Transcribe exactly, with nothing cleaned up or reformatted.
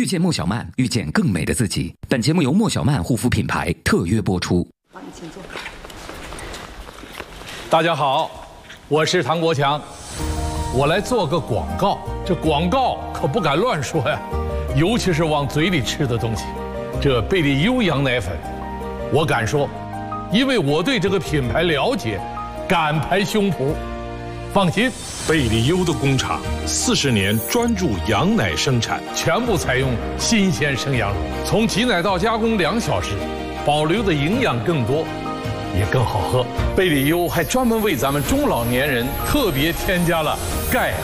遇见莫小曼，遇见更美的自己。本节目由莫小曼护肤品牌特约播出。 帮你请坐。 大家好，我是唐国强，我来做个广告。这广告可不敢乱说呀，尤其是往嘴里吃的东西。这贝利优羊奶粉，我敢说，因为我对这个品牌了解，敢拍胸脯。放心， 贝利优的工厂四十年专注羊奶生产， 全部采用新鲜生羊乳，从挤奶到加工两小时，保留的营养更多，也更好喝。贝利优还专门为咱们中老年人特别添加了钙